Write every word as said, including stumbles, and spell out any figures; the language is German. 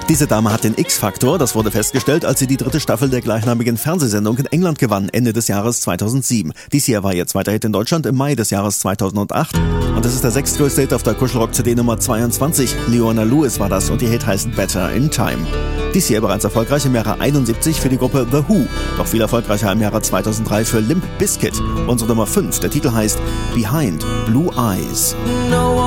Diese Dame hat den X-Faktor, das wurde festgestellt, als sie die dritte Staffel der gleichnamigen Fernsehsendung in England gewann, Ende des Jahres zweitausendsieben. Dies hier war ihr zweiter Hit in Deutschland im Mai des Jahres zweitausendacht und es ist der sechstgrößte Hit auf der Kuschelrock-C D Nummer zweiundzwanzig. Leona Lewis war das und ihr Hit heißt Better in Time. Dies hier bereits erfolgreich im Jahre einundsiebzig für die Gruppe The Who, doch viel erfolgreicher im Jahre zweitausenddrei für Limp Bizkit. Unsere Nummer fünf, der Titel heißt Behind Blue Eyes.